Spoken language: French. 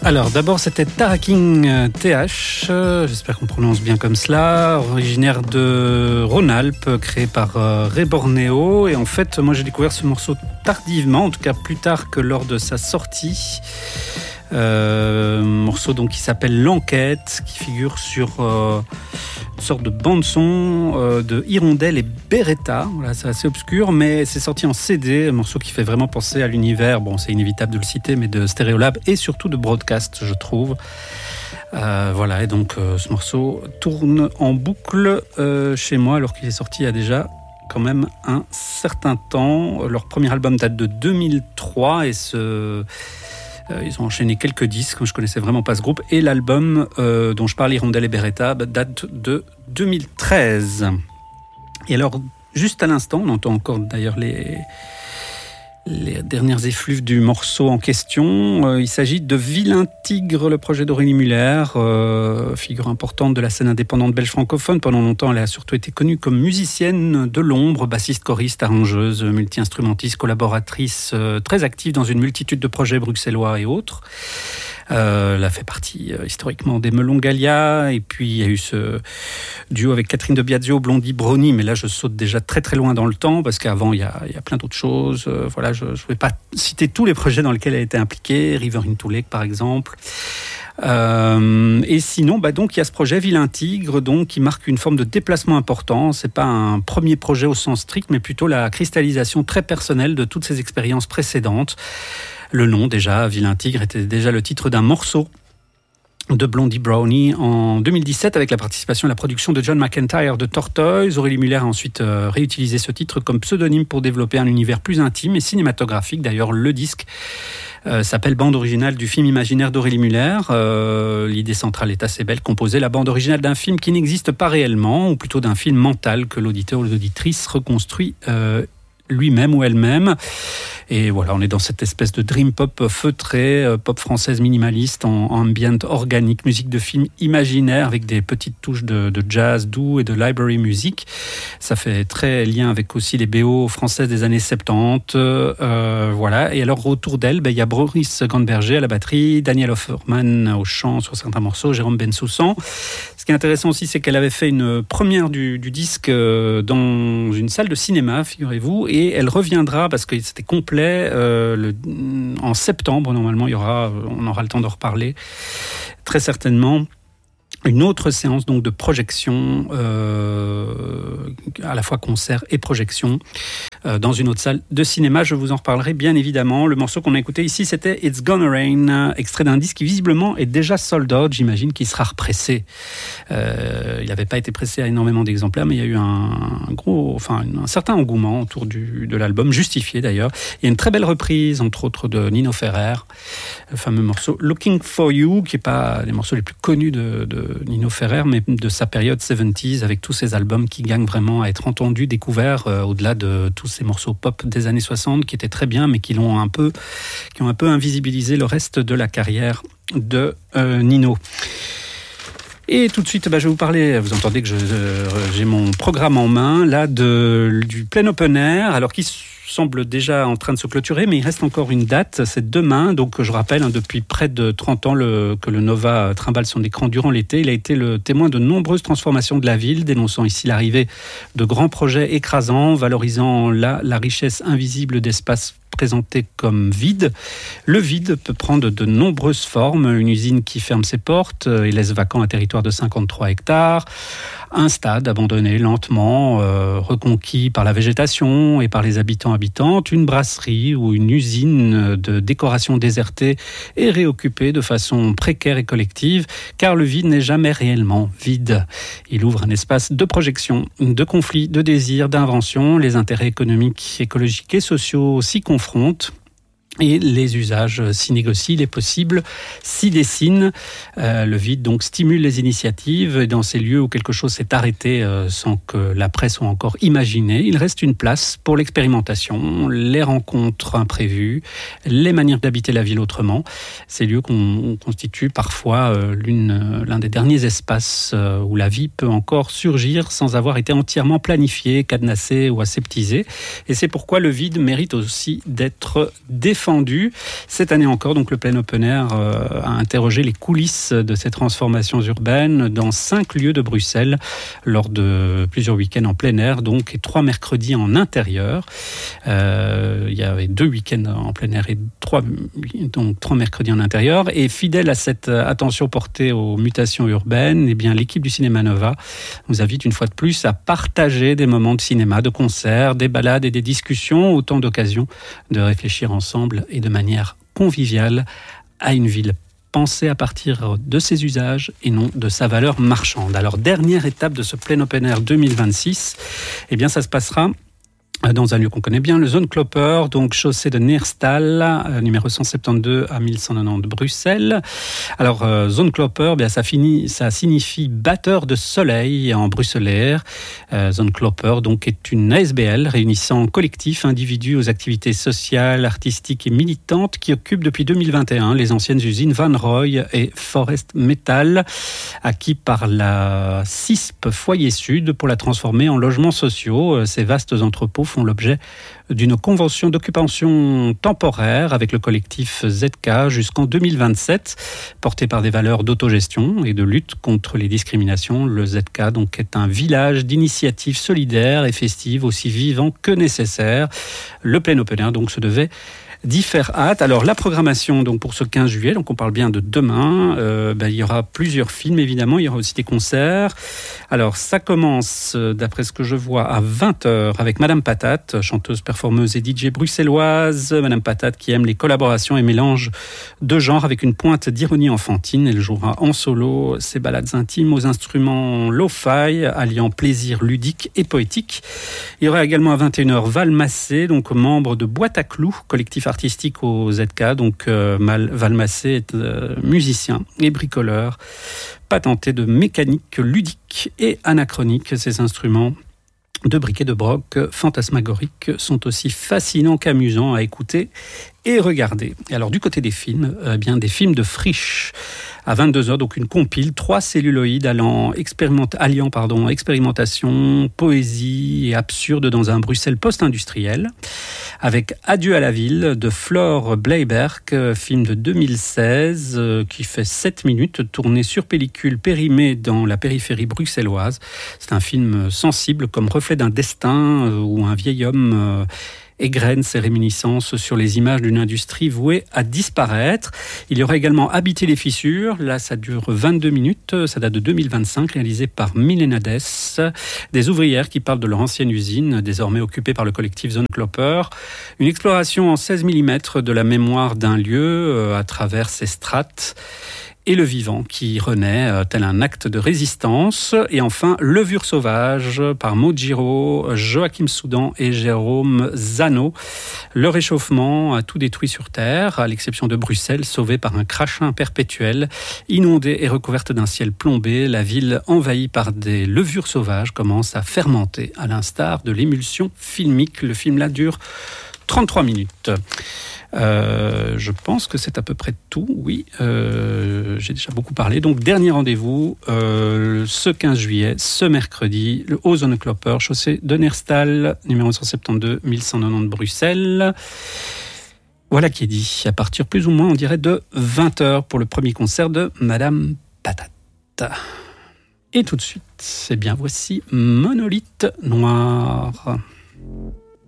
Alors d'abord c'était Taraking TH, j'espère qu'on prononce bien comme cela, originaire de Rhône-Alpes, créé par Ray Bornéo. Et en fait moi j'ai découvert ce morceau tardivement, en tout cas plus tard que lors de sa sortie. Morceau donc qui s'appelle L'Enquête, qui figure sur une sorte de bande-son de Hirondelle et Beretta. Voilà, c'est assez obscur, mais c'est sorti en CD, un morceau qui fait vraiment penser à l'univers, bon c'est inévitable de le citer, mais de Stereolab et surtout de Broadcast, je trouve. Voilà, et donc ce morceau tourne en boucle chez moi, alors qu'il est sorti il y a déjà quand même un certain temps. Leur premier album date de 2003 et ils ont enchaîné quelques disques, je ne connaissais vraiment pas ce groupe, et l'album dont je parle, Hirondelle et Beretta, date de 2013. Et alors, juste à l'instant, on entend encore d'ailleurs les dernières effluves du morceau en question. Il s'agit de Vilain Tigre, le projet d'Aurélie Muller, figure importante de la scène indépendante belge francophone. Pendant longtemps, elle a surtout été connue comme musicienne de l'ombre, bassiste, choriste, arrangeuse, multi-instrumentiste, collaboratrice, très active dans une multitude de projets bruxellois et autres. Elle a fait partie historiquement des Melon Gallia, et puis il y a eu ce duo avec Catherine de Biazio, Blondie Brony, mais là je saute déjà très très loin dans le temps, parce qu'avant il y a plein d'autres choses. Voilà, je ne vais pas citer tous les projets dans lesquels elle a été impliquée, River into Lake par exemple. Et sinon, donc il y a ce projet Vilain Tigre, donc qui marque une forme de déplacement important. C'est pas un premier projet au sens strict, mais plutôt la cristallisation très personnelle de toutes ces expériences précédentes. Le nom déjà, Vilain Tigre, était déjà le titre d'un morceau de Blondie Brownie en 2017 avec la participation et la production de John McEntire de Tortoise. Aurélie Muller a ensuite réutilisé ce titre comme pseudonyme pour développer un univers plus intime et cinématographique. D'ailleurs, le disque s'appelle Bande originale du film imaginaire d'Aurélie Muller. L'idée centrale est assez belle, composer la bande originale d'un film qui n'existe pas réellement, ou plutôt d'un film mental que l'auditeur ou l'auditrice reconstruit lui-même ou elle-même. Et voilà, on est dans cette espèce de dream pop feutré, pop française minimaliste en ambient organique, musique de film imaginaire avec des petites touches de jazz doux et de library music. Ça fait très lien avec aussi les BO françaises des années 70. Voilà. Et alors autour d'elle, il y a Boris Gandberger à la batterie, Daniel Offerman au chant sur certains morceaux, Jérôme Bensoussan. Ce qui est intéressant aussi, c'est qu'elle avait fait une première du disque dans une salle de cinéma, figurez-vous, et elle reviendra parce que c'était complet en septembre. Normalement, on aura le temps d'en reparler très certainement. Une autre séance donc de projection, à la fois concert et projection, dans une autre salle de cinéma. Je vous en reparlerai bien évidemment. Le morceau qu'on a écouté ici, c'était It's Gonna Rain, extrait d'un disque qui visiblement est déjà sold out. J'imagine qu'il sera repressé. Il n'avait pas été pressé à énormément d'exemplaires, mais il y a eu un certain engouement autour de l'album, justifié d'ailleurs. Il y a une très belle reprise, entre autres, de Nino Ferrer, le fameux morceau Looking for You, qui n'est pas les morceaux les plus connus de Nino Ferrer, mais de sa période 70s, avec tous ces albums qui gagnent vraiment à être entendus, découverts, au-delà de tous ces morceaux pop des années 60 qui étaient très bien, mais qui ont un peu invisibilisé le reste de la carrière de Nino. Et tout de suite, je vais vous parler, vous entendez que j'ai mon programme en main, là, du plein open air, alors qui semble déjà en train de se clôturer, mais il reste encore une date, c'est demain. Donc je rappelle, depuis près de 30 ans que le Nova trimballe son écran durant l'été. Il a été le témoin de nombreuses transformations de la ville, dénonçant ici l'arrivée de grands projets écrasants, valorisant la richesse invisible d'espaces présenté comme vide. Le vide peut prendre de nombreuses formes. Une usine qui ferme ses portes et laisse vacant un territoire de 53 hectares. Un stade abandonné lentement, reconquis par la végétation et par les habitantes. Une brasserie ou une usine de décoration désertée et réoccupée de façon précaire et collective, car le vide n'est jamais réellement vide. Il ouvre un espace de projection, de conflits, de désirs, d'invention. Les intérêts économiques, écologiques et sociaux s'y confrontent. Et les usages s'y négocient, les possibles s'y dessinent. Le vide donc stimule les initiatives. Et dans ces lieux où quelque chose s'est arrêté sans que la presse soit encore imaginée, il reste une place pour l'expérimentation, les rencontres imprévues, les manières d'habiter la ville autrement. Ces lieux constituent parfois l'un des derniers espaces où la vie peut encore surgir sans avoir été entièrement planifiée, cadenassée ou aseptisée. Et c'est pourquoi le vide mérite aussi d'être défendu. défendu. Cette année encore, donc le plein open air a interrogé les coulisses de ces transformations urbaines dans 5 lieux de Bruxelles lors de plusieurs week-ends en plein air, donc, et 3 mercredis en intérieur. Il y avait 2 week-ends en plein air et 3 mercredis en intérieur. Et fidèle à cette attention portée aux mutations urbaines, eh bien, l'équipe du Cinéma Nova nous invite une fois de plus à partager des moments de cinéma, de concerts, des balades et des discussions, autant d'occasions de réfléchir ensemble et de manière conviviale à une ville pensée à partir de ses usages et non de sa valeur marchande. Alors, dernière étape de ce plein open air 2026, eh bien, ça se passera dans un lieu qu'on connaît bien, le Zone Klopper, donc chaussée de Neerstal, numéro 172 à 1190 Bruxelles. Alors, Zone Klopper, bien, ça signifie batteur de soleil en bruxellaire. Zone Klopper, donc, est une ASBL réunissant collectifs, individus aux activités sociales, artistiques et militantes qui occupent depuis 2021 les anciennes usines Van Roy et Forest Metal, acquis par la CISP Foyer Sud pour la transformer en logements sociaux. Ces vastes entrepôts font l'objet d'une convention d'occupation temporaire avec le collectif ZK jusqu'en 2027, porté par des valeurs d'autogestion et de lutte contre les discriminations. Le ZK donc, est un village d'initiatives solidaires et festives aussi vivant que nécessaire. Le plein open air donc, se devait d'y faire hâte. Alors la programmation donc pour ce 15 juillet, donc on parle bien de demain, il y aura plusieurs films évidemment, il y aura aussi des concerts. Alors ça commence, d'après ce que je vois, à 20h avec Madame Patate, chanteuse, performeuse et DJ bruxelloise. Madame Patate qui aime les collaborations et mélanges de genres avec une pointe d'ironie enfantine. Elle jouera en solo ses ballades intimes aux instruments lo-fi, alliant plaisir ludique et poétique. Il y aura également à 21h Val Massé, donc membre de Boîte à Clous, collectif artistique au ZK. Donc Val Massé est musicien et bricoleur, patenté de mécanique ludique et anachronique. Ces instruments de briquet de broc fantasmagoriques sont aussi fascinants qu'amusants à écouter et regarder. Et alors du côté des films, des films de Frisch. À 22h, donc une compile, 3 celluloïdes alliant expérimentation, poésie et absurde dans un Bruxelles post-industriel. Avec Adieu à la ville de Flore Bleiberg, film de 2016 qui fait 7 minutes, tourné sur pellicule périmée dans la périphérie bruxelloise. C'est un film sensible comme reflet d'un destin où un vieil homme égrène ses réminiscences sur les images d'une industrie vouée à disparaître. Il y aura également Habiter les fissures. Là, ça dure 22 minutes. Ça date de 2025, réalisé par Milena Dess. Des ouvrières qui parlent de leur ancienne usine, désormais occupée par le collectif Zone Klopper. Une exploration en 16 mm de la mémoire d'un lieu à travers ses strates. Et le vivant qui renaît tel un acte de résistance. Et enfin, Levure sauvage par Maud Giraud, Joachim Soudan et Jérôme Zano. Le réchauffement a tout détruit sur Terre, à l'exception de Bruxelles, sauvée par un crachin perpétuel. Inondée et recouverte d'un ciel plombé, la ville envahie par des levures sauvages commence à fermenter, à l'instar de l'émulsion filmique. Le film là dure 33 minutes. Je pense que c'est à peu près tout, oui. J'ai déjà beaucoup parlé. Donc, dernier rendez-vous, ce 15 juillet, ce mercredi, le Zone Klopper, chaussée de Neerstal, numéro 172, 1190 Bruxelles. Voilà qui est dit. À partir plus ou moins, on dirait, de 20h pour le premier concert de Madame Patate. Et tout de suite, voici Monolithe Noir.